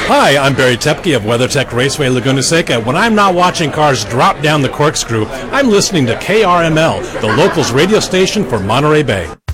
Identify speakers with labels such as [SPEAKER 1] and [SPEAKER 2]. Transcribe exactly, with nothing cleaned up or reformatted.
[SPEAKER 1] Hi, I'm Barry Tepke of WeatherTech Raceway Laguna Seca. When I'm not watching cars drop down the corkscrew, I'm listening to K R M L, the locals radio station for Monterey Bay.